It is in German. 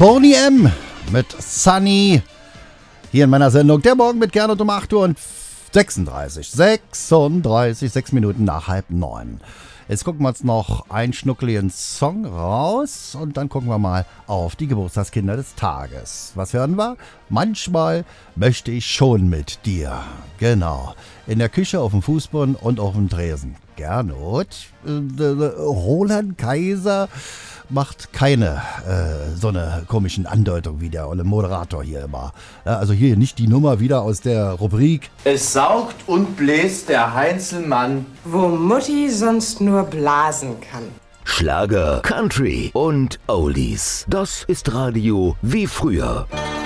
Boney M. mit Sunny. Hier in meiner Sendung Der Morgen mit Gernot um 8 Uhr und 36, 6 Minuten nach 8:30. Jetzt gucken wir uns noch einen schnuckeligen Song raus und dann gucken wir mal auf die Geburtstagskinder des Tages. Was hören wir? Manchmal möchte ich schon mit dir. Genau. In der Küche, auf dem Fußboden und auf dem Tresen. Gernot, Roland Kaiser macht keine so eine komischen Andeutung wie der olle Moderator hier immer. Ja, also hier nicht die Nummer wieder aus der Rubrik. Es saugt und bläst der Heinzelmann, wo Mutti sonst nur blasen kann. Schlager, Country und Oldies. Das ist Radio wie früher.